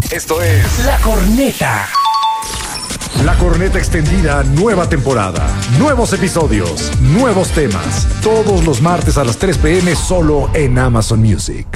Esto es La Corneta. La Corneta Extendida, nueva temporada. Nuevos episodios, nuevos temas. Todos los martes a las 3 p.m. solo en Amazon Music.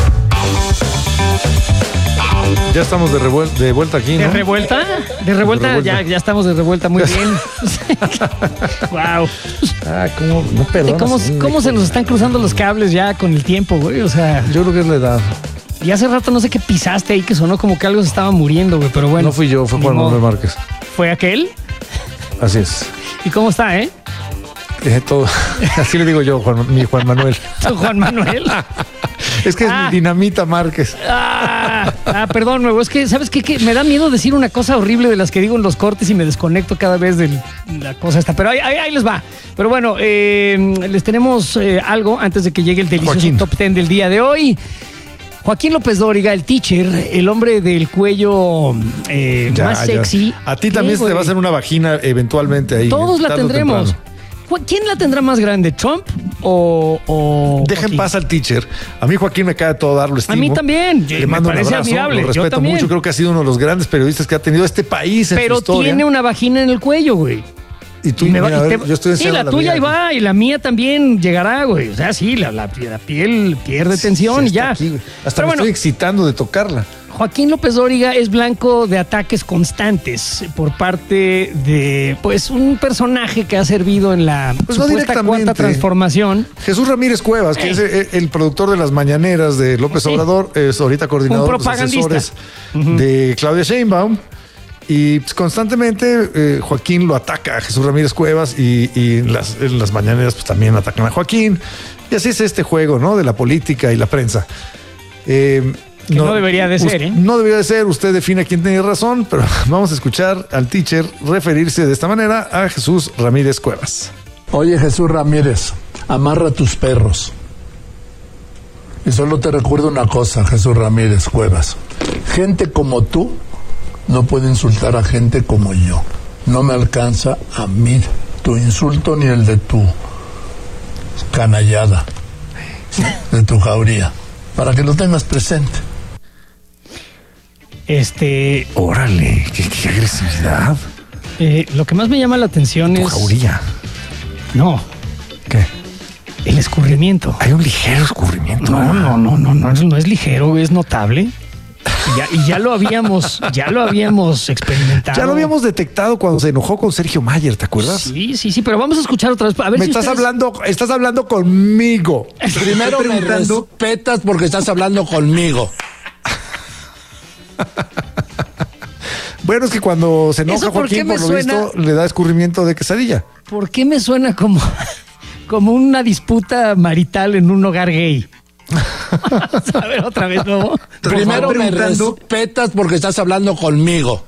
Ya estamos de vuelta aquí, ¿no? ¿De revuelta? De revuelta, ya estamos de revuelta, muy bien. Wow. Ah, ¿cómo? No perdonas. ¿Cómo se nos están cruzando los cables ya con el tiempo, güey? O sea, yo creo que es la edad. Y hace rato no sé qué pisaste ahí que sonó como que algo se estaba muriendo, güey, pero bueno. No fui yo, fue Juan Manuel Márquez. ¿Fue aquel? Así es. ¿Y cómo está, Todo. Así le digo yo, mi Juan Manuel. ¿Tu Juan Manuel? Es que es mi Dinamita Márquez. Perdón, nuevo. Es que, ¿sabes qué? Me da miedo decir una cosa horrible de las que digo en los cortes y me desconecto cada vez de la cosa esta. Pero ahí les va. Pero bueno, les tenemos algo antes de que llegue el delicioso Joaquín. Top 10 del día de hoy. Joaquín López Dóriga, el teacher, el hombre del cuello más sexy. A ti también se te va a hacer una vagina eventualmente ahí. Todos la tendremos. ¿Quién la tendrá más grande, Trump o Deja en paz al teacher. A mí Joaquín me cae a todo dar, lo estimo. A mí también. Le mando un abrazo, admirable. lo respeto mucho. Creo que ha sido uno de los grandes periodistas que ha tenido este país en Pero su historia. tiene una vagina en el cuello, güey. Y tú, yo estoy sí, la tuya ahí va y la mía también llegará, güey. O sea, sí, la piel pierde tensión y ya. Aquí, hasta me estoy excitando de tocarla. Joaquín López Dóriga es blanco de ataques constantes por parte de, pues, un personaje que ha servido en la supuesta cuarta transformación. Jesús Ramírez Cuevas, que es el productor de las mañaneras de López Obrador, es ahorita coordinador de los asesores de Claudia Sheinbaum. Y pues, constantemente Joaquín lo ataca a Jesús Ramírez Cuevas y en las mañaneras pues, también atacan a Joaquín. Y así es este juego, ¿no? De la política y la prensa. No debería de ser, ¿eh? No debería de ser, usted define quién tiene razón, pero vamos a escuchar al teacher referirse de esta manera a Jesús Ramírez Cuevas. Oye, Jesús Ramírez, amarra a tus perros. Y solo te recuerdo una cosa, Jesús Ramírez Cuevas. Gente como tú no puede insultar a gente como yo. No me alcanza a mí tu insulto ni el de tu canallada, de tu jauría, para que lo tengas presente. Órale, qué agresividad. Lo que más me llama la atención es... jauría. No. ¿Qué? El escurrimiento. Hay un ligero escurrimiento. No es ligero, es notable. Y ya lo habíamos experimentado. Ya lo habíamos detectado cuando se enojó con Sergio Mayer, ¿te acuerdas? Sí, pero vamos a escuchar otra vez. A ver estás hablando conmigo. Primero me respetas porque estás hablando conmigo. Bueno, es que cuando se enoja Joaquín, por lo visto, le da escurrimiento de quesadilla. ¿Por qué me suena como una disputa marital en un hogar gay? Vamos a ver otra vez, ¿no? Primero me respetas porque estás hablando conmigo.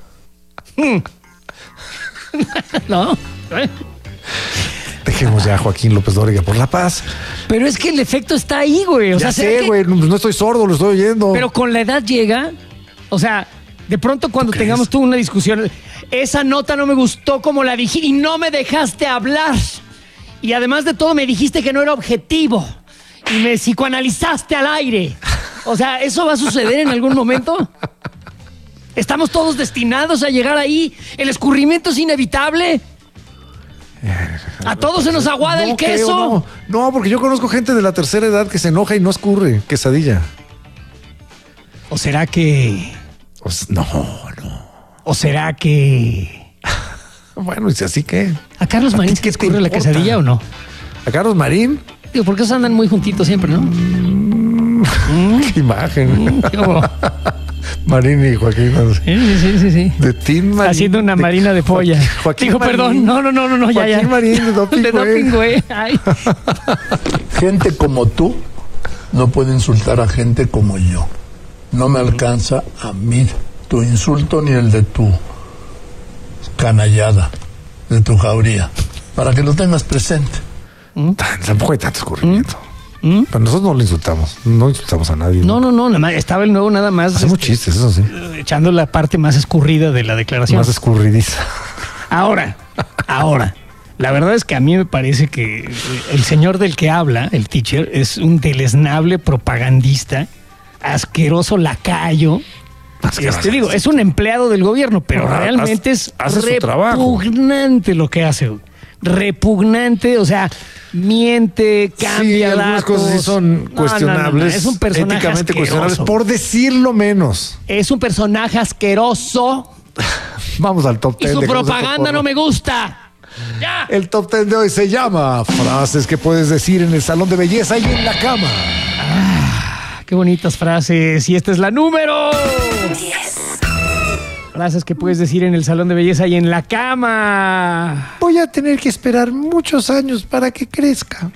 No. Dejemos ya a Joaquín López Dóriga por la paz. Pero es que el efecto está ahí, güey. O ya sea, sé, güey, no estoy sordo, lo estoy oyendo. Pero con la edad llega, o sea, de pronto cuando tengamos tú una discusión, esa nota no me gustó como la dije y no me dejaste hablar. Y además de todo me dijiste que no era objetivo. Y me psicoanalizaste al aire. O sea, ¿eso va a suceder en algún momento? ¿Estamos todos destinados a llegar ahí? ¿El escurrimiento es inevitable? ¿A todos se nos aguada el queso? No, porque yo conozco gente de la tercera edad que se enoja y no escurre quesadilla. ¿O será que...? No. ¿O será que...? Bueno, ¿y así qué? ¿A Carlos Marín se escurre la quesadilla o no? ¿A Carlos Marín? Digo, porque esos andan muy juntitos siempre, ¿no? Qué imagen. Marín y Joaquín. Sí. De Team Marín. Haciendo una marina de polla. Joaquín Digo, Marín. perdón. No, ya. Joaquín Marín de doping, de doping, güey. Gente como tú no puede insultar a gente como yo. No me alcanza a mí tu insulto ni el de tu canallada, de tu jauría, para que lo tengas presente. Tampoco hay tanto escurrimiento. Pero nosotros no lo insultamos. No insultamos a nadie. No. Nada más, estaba el nuevo nada más. Hacemos chistes, eso sí. Echando la parte más escurrida de la declaración. Más escurridiza. Ahora. La verdad es que a mí me parece que el señor del que habla, el teacher, es un deleznable propagandista, asqueroso lacayo Digo, es un empleado del gobierno, pero realmente hace es repugnante lo que hace. Repugnante, o sea, miente, cambia algunas datos. Cosas sí son cuestionables. No. Es un personaje éticamente asqueroso. Cuestionables, por decirlo menos. Es un personaje asqueroso. Vamos al top 10. Y su propaganda no me gusta. ¡Ya! El top 10 de hoy se llama frases que puedes decir en el salón de belleza y en la cama. Qué bonitas frases. Y esta es la número 10. Frases que puedes decir en el salón de belleza y en la cama. Voy a tener que esperar muchos años para que crezca.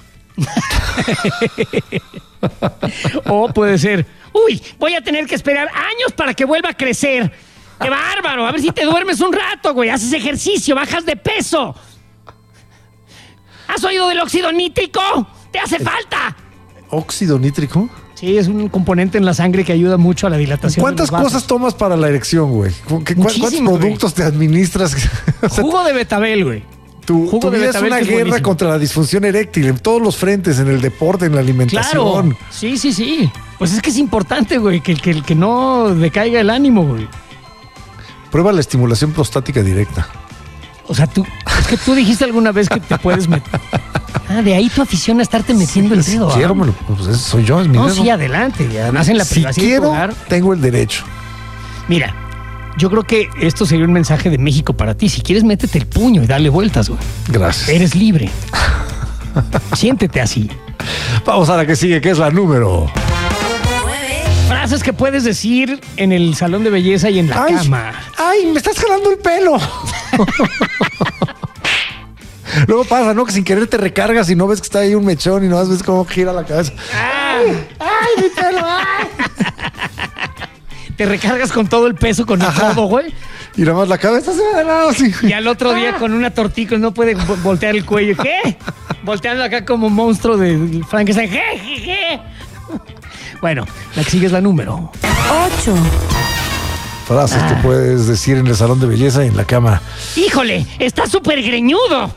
O puede ser, uy, voy a tener que esperar años para que vuelva a crecer. ¡Qué bárbaro! A ver si te duermes un rato, güey. Haces ejercicio, bajas de peso. ¿Has oído del óxido nítrico? ¡Te hace falta! ¿Óxido nítrico? Sí, es un componente en la sangre que ayuda mucho a la dilatación. ¿Cuántas cosas tomas para la erección, güey? ¿Cuántos productos te administras? Jugo de betabel, güey. Tu vida es una guerra contra la disfunción eréctil en todos los frentes, en el deporte, en la alimentación. Claro. Sí. Pues es que es importante, güey, que no decaiga el ánimo, güey. Prueba la estimulación prostática directa. O sea, es que tú dijiste alguna vez que te puedes meter. De ahí tu afición a estarte metiendo el dedo. Sí, pues soy yo, es mi dedo. No, sí, adelante. Además, en la privacidad. Si quiero, tengo el derecho. Mira, yo creo que esto sería un mensaje de México para ti. Si quieres, métete el puño y dale vueltas, güey. Gracias. Eres libre. Siéntete así. Vamos a la que sigue, que es la número 9. Frases que puedes decir en el salón de belleza y en la cama. ¡Ay, me estás jalando el pelo! Luego pasa, ¿no? Que sin querer te recargas y no ves que está ahí un mechón y no ves cómo gira la cabeza. ¡Ay, mi pelo! ¡Ay! Te recargas con todo el peso, con el codo, güey. Y nada más la cabeza se va de lado, sí. Y al otro día con una tortica no puede voltear el cuello. ¿Qué? Volteando acá como monstruo de Frankenstein. ¿Qué? Bueno, la que sigue es la número 8. Frases que puedes decir en el salón de belleza y en la cama. ¡Híjole! ¡Está súper greñudo!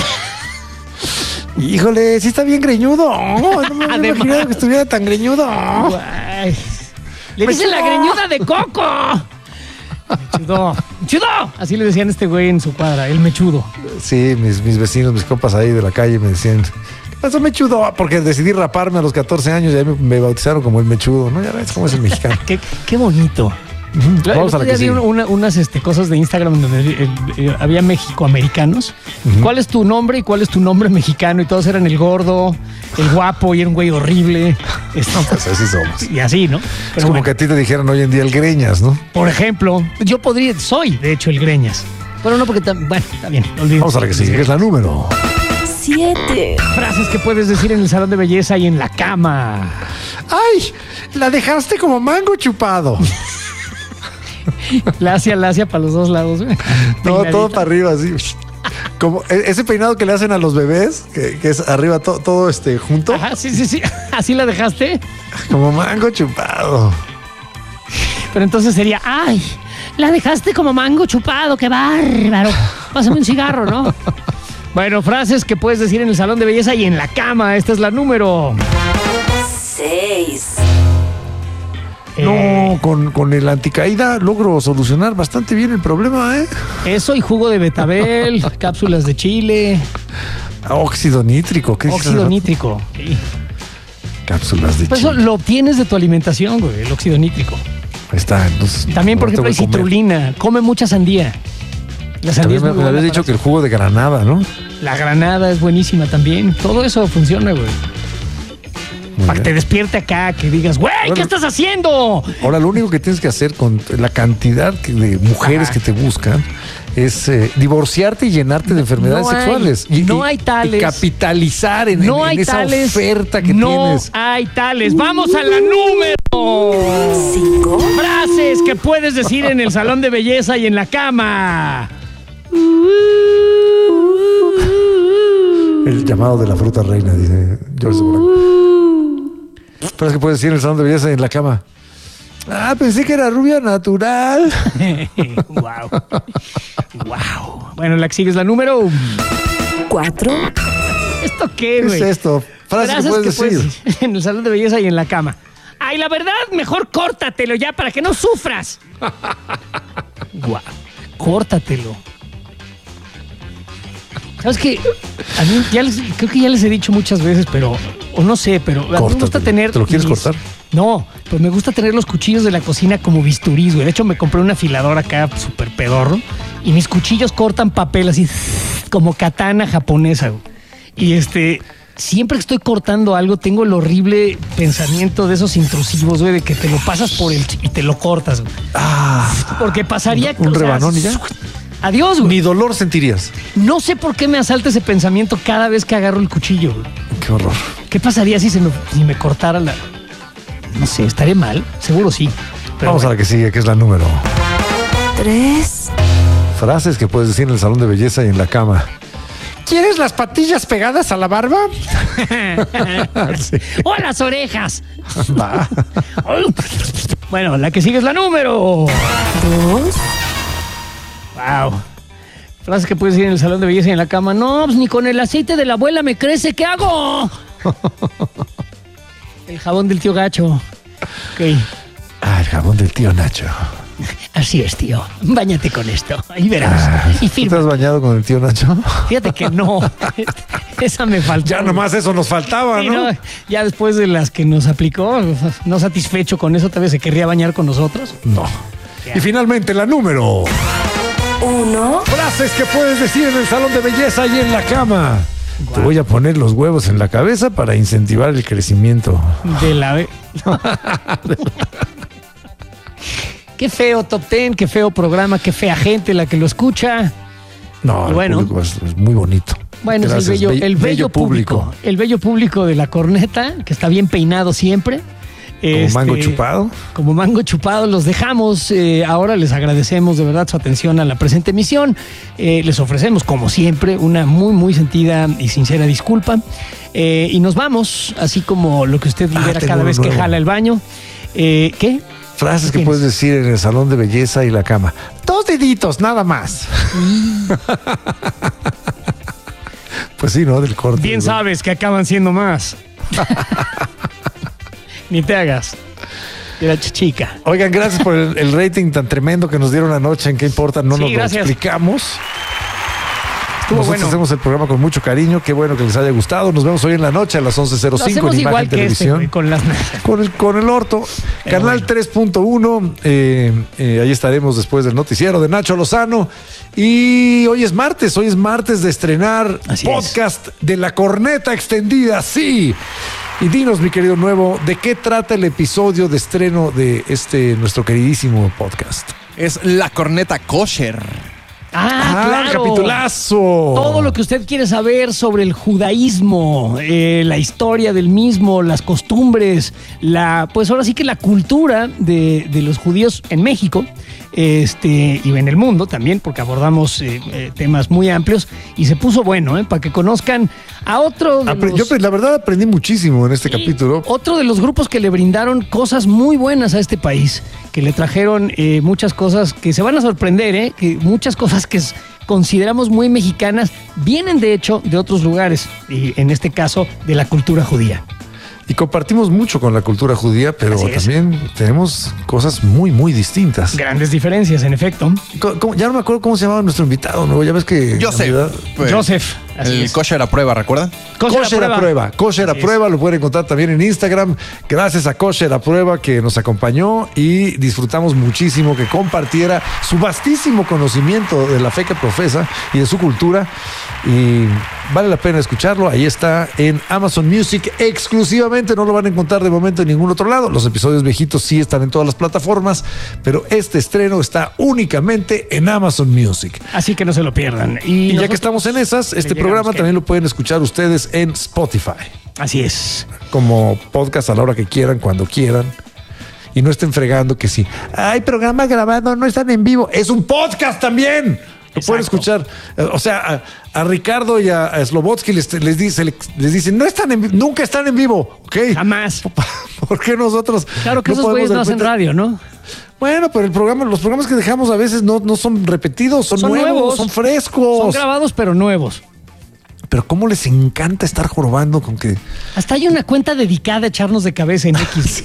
¡Híjole! ¡Sí está bien greñudo! No me había imaginado que estuviera tan greñudo. Ay, le dicen la greñuda de Coco. ¡Mechudo! Así le decían a este güey en su cuadra, el mechudo. Sí, mis vecinos, mis compas ahí de la calle me decían... ¿Qué pasó, mechudo? Porque decidí raparme a los 14 años y ahí me bautizaron como el mechudo, ¿no? Ya ves cómo es el mexicano. Qué bonito. Vamos a la que sigue. Unas cosas de Instagram donde había mexicoamericanos. ¿Cuál es tu nombre y cuál es tu nombre mexicano? Y todos eran el gordo, el guapo y era un güey horrible. Pues así somos. Y así, ¿no? Pero es como que a ti te dijeran hoy en día el Greñas, ¿no? Por ejemplo, soy de hecho el Greñas. Pero no porque bueno, está bien. Vamos a la que sigue, que es la número 7. Frases que puedes decir en el salón de belleza y en la cama. ¡Ay! La dejaste como mango chupado. Lacia para los dos lados. No, todo para arriba, así. Como ese peinado que le hacen a los bebés, que es arriba todo junto. Ajá, sí. ¿Así la dejaste? Como mango chupado. Pero entonces sería, ¡ay! La dejaste como mango chupado, qué bárbaro. Pásame un cigarro, ¿no? Bueno, frases que puedes decir en el salón de belleza y en la cama. Esta es la número 6. No, con el anticaída logro solucionar bastante bien el problema, ¿eh? Eso y jugo de betabel, cápsulas de chile. Óxido nítrico, ¿qué es eso? Óxido nítrico, sí. Cápsulas de Pues chile. eso lo obtienes de tu alimentación, güey, el óxido nítrico. Ahí está, entonces. También, por ejemplo, hay citrulina. Come mucha sandía. La sandía también me habías dicho que el jugo de granada, ¿no? La granada es buenísima también. Todo eso funciona, güey. Para que te despierte acá, que digas, güey, ¿qué estás haciendo? Ahora, lo único que tienes que hacer con la cantidad de mujeres que te buscan es divorciarte y llenarte de enfermedades sexuales. No hay tales. Y capitalizar en esa oferta que tienes. No hay tales. Vamos a la número 5. Frases que puedes decir en el salón de belleza y en la cama. El llamado de la fruta reina, dice George Burak. Frases que puedes decir en el salón de belleza y en la cama. Ah, pensé que era rubia natural. Wow. Bueno, la que sigue es la número 4. ¿Esto qué, güey? ¿Qué es esto? Frases que puedes decir en el salón de belleza y en la cama. Ay, la verdad, mejor córtatelo ya para que no sufras. Guau, córtatelo. ¿Sabes qué? A mí creo que ya les he dicho muchas veces, pero... O no sé, pero a mí me gusta tener... ¿Te lo quieres cortar? No, pues me gusta tener los cuchillos de la cocina como bisturís, güey. De hecho, me compré un afilador acá súper pedorro y mis cuchillos cortan papel así como katana japonesa, güey. Y siempre que estoy cortando algo, tengo el horrible pensamiento de esos intrusivos, güey, de que te lo pasas por y te lo cortas, güey. Porque pasaría... Un rebanón y ya. Adiós, güey. Ni dolor sentirías. No sé por qué me asalta ese pensamiento cada vez que agarro el cuchillo, güey. Qué horror. ¿Qué pasaría si me cortara la... No sé, ¿estaré mal? Seguro sí. Pero vamos a la que sigue, que es la número 3. Frases que puedes decir en el salón de belleza y en la cama. ¿Quieres las patillas pegadas a la barba? Sí. ¡O a las orejas! Bueno, la que sigue es la número 2. Wow. Frases que puedes decir en el salón de belleza y en la cama. No, pues ni con el aceite de la abuela me crece. ¿Qué hago? El jabón del tío Gacho. Ok. El jabón del tío Nacho. Así es, tío. Báñate con esto. Ahí verás. Y ¿Tú firma. te has bañado con el tío Nacho? Fíjate que no. Esa me faltó. Ya nomás eso nos faltaba, Sí, ¿no? ya después de las que nos aplicó, no satisfecho con eso, tal vez se querría bañar con nosotros. No. Y finalmente la número 1. Frases que puedes decir en el salón de belleza y en la cama. Guau. Te voy a poner los huevos en la cabeza para incentivar el crecimiento. De la... Qué feo Top Ten, qué feo programa, qué fea gente la que lo escucha. No, Y bueno. el público es muy bonito. Bueno, Gracias, es el bello público. El bello público de la corneta, que está bien peinado siempre. Como mango chupado. Como mango chupado, los dejamos. Ahora les agradecemos de verdad su atención a la presente emisión. Les ofrecemos, como siempre, una muy, muy sentida y sincera disculpa. Y nos vamos, así como lo que usted libera tengo cada vez uno que nuevo. jala el baño. ¿Qué? Frases que ¿Tienes? puedes decir en el salón de belleza y la cama. 2 deditos, nada más. Pues sí, ¿no? Del corte. Bien sabes que acaban siendo más. Ni te hagas. Era chica. Oigan, gracias por el rating tan tremendo que nos dieron anoche. ¿En qué importa? No Sí, nos lo gracias. explicamos. Estuvo Nosotros bueno. hacemos el programa con mucho cariño. Qué bueno que les haya gustado. Nos vemos hoy en la noche a las Lo 11:05 hacemos en igual Imagen que Televisión. güey, con las... Con el orto. Pero Canal bueno. 3.1. Ahí estaremos después del noticiero de Nacho Lozano. Y hoy es martes de estrenar Así podcast de La Corneta Extendida. Sí. Y dinos, mi querido Nuevo, ¿de qué trata el episodio de estreno de nuestro queridísimo podcast? Es La Corneta Kosher. Claro. ¡Capitulazo! Todo lo que usted quiere saber sobre el judaísmo, la historia del mismo, las costumbres, pues ahora sí que la cultura de los judíos en México, y en el mundo también, porque abordamos temas muy amplios y se puso bueno, para que conozcan a otro de los... Yo, la verdad, aprendí muchísimo en este capítulo. Otro de los grupos que le brindaron cosas muy buenas a este país, que le trajeron muchas cosas que se van a sorprender, que muchas cosas que consideramos muy mexicanas vienen de hecho de otros lugares, y en este caso de la cultura judía. Y compartimos mucho con la cultura judía, pero Así es. también tenemos cosas muy, muy distintas. Grandes diferencias, en efecto. Ya no me acuerdo cómo se llamaba nuestro invitado, ¿no? Ya ves que... Joseph. Navidad- Pues, Joseph. Así El es. Kosher a prueba, ¿recuerda? Kosher a prueba. Kosher a Así es. prueba, lo pueden encontrar también en Instagram. Gracias a Kosher a prueba que nos acompañó y disfrutamos muchísimo que compartiera su vastísimo conocimiento de la fe que profesa y de su cultura. Y vale la pena escucharlo. Ahí está en Amazon Music exclusivamente. No lo van a encontrar de momento en ningún otro lado. Los episodios viejitos sí están en todas las plataformas, pero este estreno está únicamente en Amazon Music. Así que no se lo pierdan. Y ya nosotros que estamos en esas, este llegamos, programa ¿qué? también lo pueden escuchar ustedes en Spotify. Así es. Como podcast a la hora que quieran, cuando quieran. Y no estén fregando que sí. Hay programa grabado, no están en vivo. Es un podcast también. Lo pueden escuchar. O sea, a Ricardo y a Slobodsky les dicen, nunca están en vivo. ¿Ok? Jamás. ¿Por qué nosotros? Claro que no esos podemos güeyes de no hacen repente- radio, ¿no? Bueno, pero los programas que dejamos a veces no son repetidos, son nuevos, son frescos. Son grabados, pero nuevos. Pero cómo les encanta estar jorobando con que... Hasta hay una cuenta dedicada a echarnos de cabeza en X.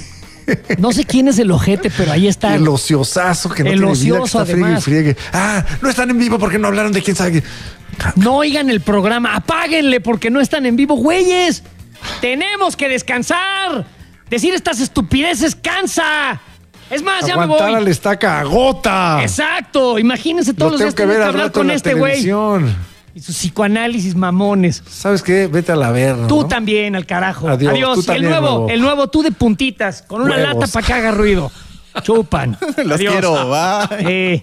No sé quién es el ojete, pero ahí está. El ociosazo que no tiene vida, que está friegue y friegue. No están en vivo porque no hablaron de quién sabe qué. No oigan el programa, apáguenle porque no están en vivo, güeyes. Tenemos que descansar. Decir estas estupideces cansa. Es más, ya me voy. Aguantar a la estaca agota. Exacto. Imagínense todos los días tener que hablar con este güey. Y sus psicoanálisis mamones. ¿Sabes qué? Vete a la verga. Tú también, al carajo. Adiós. El nuevo tú de puntitas, con una lata para que haga ruido. Chupan. Los Adiós. quiero, bye.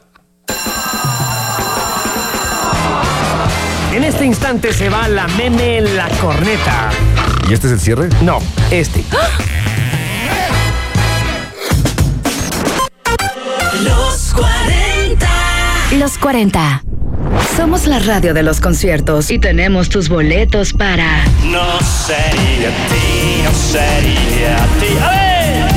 En este instante se va la meme La Corneta. ¿Y este es el cierre? No, este. Los 40. Los 40. Somos la radio de los conciertos y tenemos tus boletos para... No sería ti, no sería ti. ¡A ver!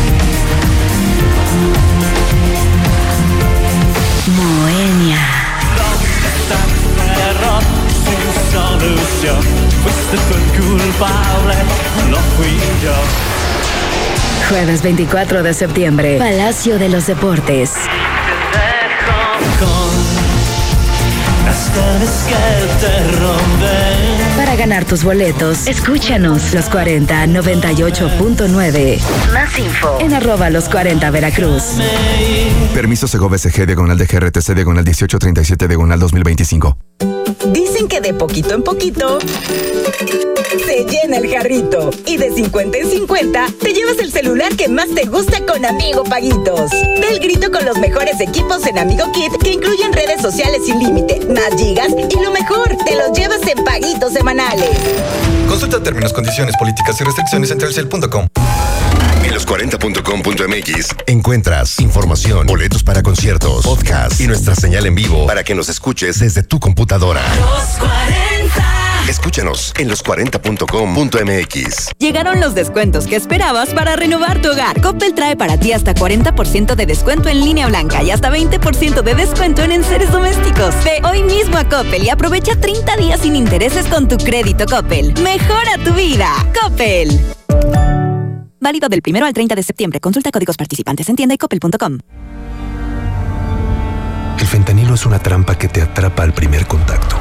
Moenia. ¿Dónde está tu error? Sin solución. Fuiste tú el culpable, no fui yo. Jueves 24 de septiembre, Palacio de los Deportes. Te dejo con las ganas que te rompen. Para ganar tus boletos, escúchanos Los 40 98.9. Más info en @los40 Veracruz. Permiso Segov SG /DGRTC /1837 /2025. Dicen que de poquito en poquito se llena el jarrito. Y de 50 en 50 te llevas el celular que más te gusta con Amigo Paguitos. Da el grito con los mejores equipos en Amigo Kit, que incluyen redes sociales sin límite, más gigas y lo mejor, te los llevas en paguitos semanales. Consulta términos, condiciones, políticas y restricciones en Telcel.com. En los40.com.mx encuentras información, boletos para conciertos, podcast y nuestra señal en vivo para que nos escuches desde tu computadora. Los 40. Escúchanos en los40.com.mx. Llegaron los descuentos que esperabas para renovar tu hogar. Coppel trae para ti hasta 40% de descuento en línea blanca y hasta 20% de descuento en enseres domésticos. Ve hoy mismo a Coppel y aprovecha 30 días sin intereses con tu crédito Coppel. Mejora tu vida. Coppel. Válido del 1 al 30 de septiembre. Consulta códigos participantes en tienda y coppel.com. El fentanilo es una trampa que te atrapa al primer contacto.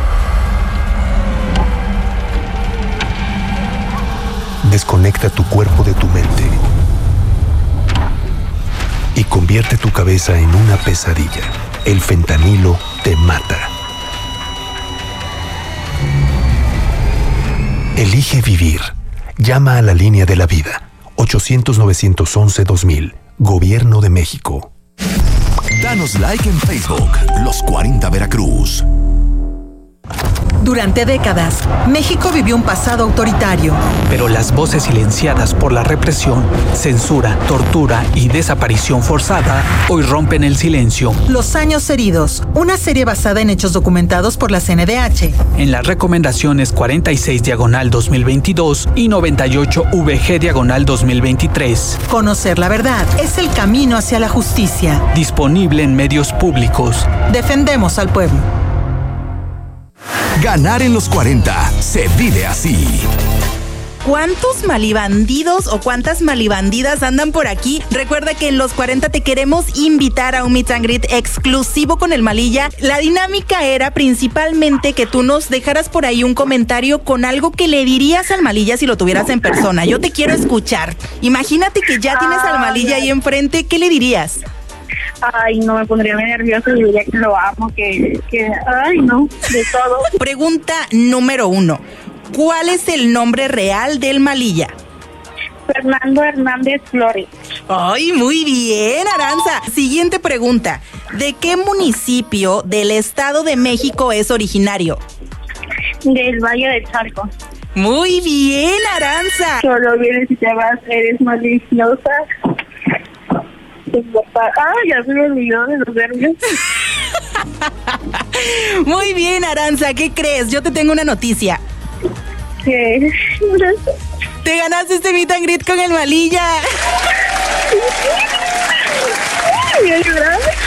Desconecta tu cuerpo de tu mente y convierte tu cabeza en una pesadilla. El fentanilo te mata. Elige vivir. Llama a la línea de la vida. 800-911-2000. Gobierno de México. Danos like en Facebook. Los 40 Veracruz. Durante décadas, México vivió un pasado autoritario. Pero las voces silenciadas por la represión, censura, tortura y desaparición forzada hoy rompen el silencio. Los años heridos, una serie basada en hechos documentados por la CNDH. En las recomendaciones 46/2022 y 98VG/2023. Conocer la verdad es el camino hacia la justicia. Disponible en medios públicos. Defendemos al pueblo. Ganar en los 40 se vive así. ¿Cuántos malibandidos o cuántas malibandidas andan por aquí? Recuerda que en los 40 te queremos invitar a un meet and greet exclusivo con el Malilla. La dinámica era principalmente que tú nos dejaras por ahí un comentario con algo que le dirías al Malilla si lo tuvieras en persona. Yo te quiero escuchar. Imagínate que ya tienes al Malilla ahí enfrente, ¿qué le dirías? Ay, no, me pondría muy nerviosa y diría que lo amo, que ay, no, de todo. Pregunta número 1. ¿Cuál es el nombre real del Malilla? Fernando Hernández Flores. Ay, muy bien, Aranza. Siguiente pregunta. ¿De qué municipio del Estado de México es originario? Del Valle de Chalco. Muy bien, Aranza. Solo vienes y te vas, eres maliciosa. Ya se me olvidó de los nervios. Muy bien, Aranza, ¿qué crees? Yo te tengo una noticia. ¿Qué? Te ganaste este meet and greet con el Malilla. Bien, gracias.